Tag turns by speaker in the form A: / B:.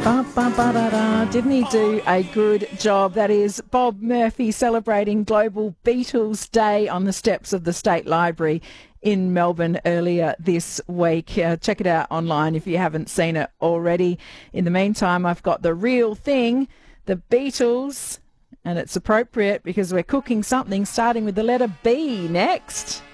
A: Ba-ba-ba-da-da. Didn't he do a good job? That is Bob Murphy celebrating Global Beatles Day on the steps of the State Library in Melbourne earlier this week. Check it out online if you haven't seen it already. In the meantime, I've got The Real Thing, the Beatles, and it's appropriate because we're cooking something starting with the letter B next.